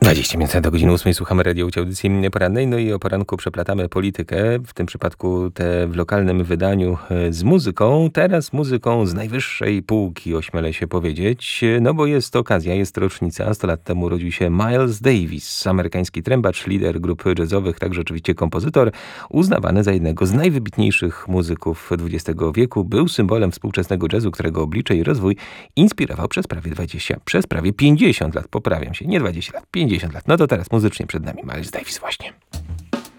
20 minut do godziny 8 słuchamy Radio Audycji Porannej, no i o poranku przeplatamy politykę, w tym przypadku tę w lokalnym wydaniu z muzyką, teraz muzyką z najwyższej półki, ośmielę się powiedzieć, no bo jest okazja, jest rocznica, 100 lat temu urodził się Miles Davis, amerykański trębacz, lider grup jazzowych, także oczywiście kompozytor, uznawany za jednego z najwybitniejszych muzyków XX wieku, był symbolem współczesnego jazzu, którego oblicze i rozwój inspirował przez prawie 50 lat, poprawiam się, nie 20 lat, 50 lat. No to teraz muzycznie przed nami Miles Davis właśnie.